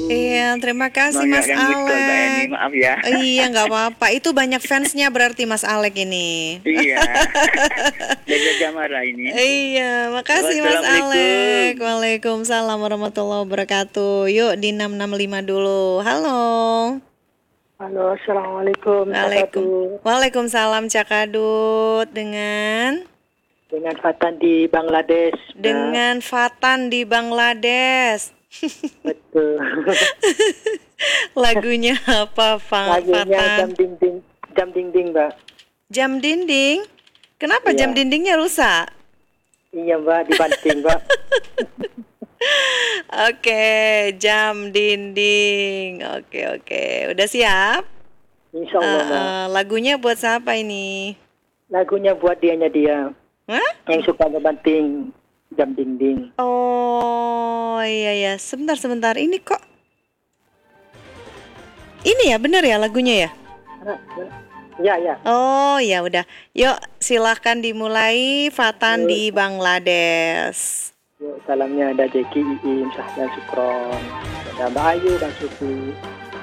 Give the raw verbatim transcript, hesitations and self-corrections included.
Iya, terima kasih Banyak Mas yang miss call Mbak Eni, Alek. maaf ya. Iya, nggak apa-apa. Itu banyak fansnya berarti Mas Alek ini. Iya. Jaga Jamara ini. Iya, makasih Mas Wassalamualaikum. Alek. Waalaikumsalam warahmatullahi wabarakatuh. Yuk di enam enam lima dulu. Halo. Halo, assalamualaikum, Waalaikum. Kakadu. Waalaikumsalam Cakadut dengan Dengan Fatan di Bangladesh. Mbak. dengan Fatan di Bangladesh. Betul. Lagunya apa, Fa- Lagunya jam Fatan? dinding, jam dinding, Mbak. Jam dinding. Kenapa Iya. jam dindingnya rusak? Iya, Mbak, dibanting, Mbak. Oke, jam dinding. Oke, oke. Udah siap? Insya Allah, Eh, Mbak. eh, lagunya buat siapa ini? Lagunya buat dianya dia Hah? yang suka ngebanting jam dinding. Oh, iya ya. Sebentar, sebentar. Ini kok ini ya, benar ya lagunya ya? Ya, ya. Oh, ya udah. Yuk, silahkan dimulai. Fatan di Bangladesh. Yuk, salamnya ada Jeki, Iim, Sahya, Sukron, ada Mbak Ayu dan Sufi.